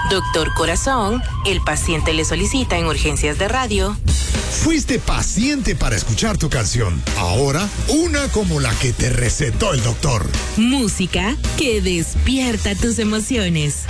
Doctor Corazón, el paciente le solicita en urgencias de radio. Fuiste paciente para escuchar tu canción. Ahora, una como la que te recetó el doctor. Música que despierta tus emociones.